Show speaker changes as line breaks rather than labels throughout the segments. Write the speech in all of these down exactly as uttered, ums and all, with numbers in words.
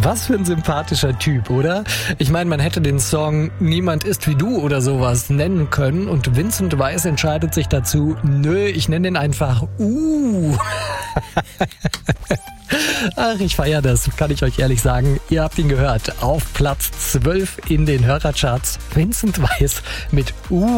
Was für ein sympathischer Typ, oder? Ich meine, man hätte den Song Niemand ist wie du oder sowas nennen können und Vincent Weiss entscheidet sich dazu, nö, ich nenne den einfach Uh. Ach, ich feiere das, kann ich euch ehrlich sagen. Ihr habt ihn gehört. Auf Platz zwölf in den Hörercharts. Vincent Weiss mit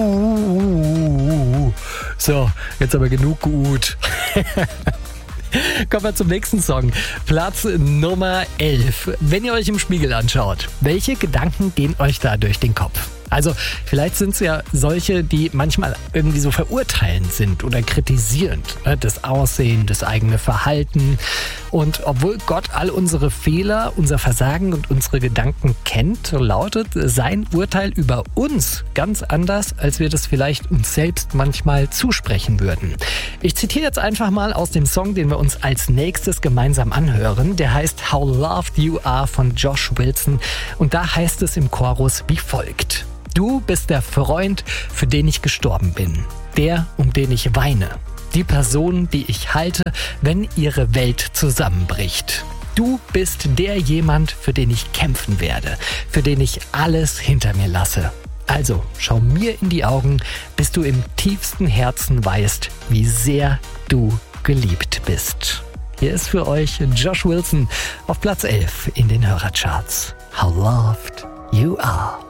Uh. So, jetzt aber genug geut. Kommen wir zum nächsten Song. Platz Nummer elf. Wenn ihr euch im Spiegel anschaut, welche Gedanken gehen euch da durch den Kopf? Also vielleicht sind es ja solche, die manchmal irgendwie so verurteilend sind oder kritisierend. Das Aussehen, das eigene Verhalten. Und obwohl Gott all unsere Fehler, unser Versagen und unsere Gedanken kennt, lautet sein Urteil über uns ganz anders, als wir das vielleicht uns selbst manchmal zusprechen würden. Ich zitiere jetzt einfach mal aus dem Song, den wir uns als nächstes gemeinsam anhören. Der heißt How Loved You Are von Josh Wilson. Und da heißt es im Chorus wie folgt. Du bist der Freund, für den ich gestorben bin. Der, um den ich weine. Die Person, die ich halte, wenn ihre Welt zusammenbricht. Du bist der jemand, für den ich kämpfen werde. Für den ich alles hinter mir lasse. Also, schau mir in die Augen, bis du im tiefsten Herzen weißt, wie sehr du geliebt bist. Hier ist für euch Josh Wilson auf Platz elf in den Hörercharts. How loved you are.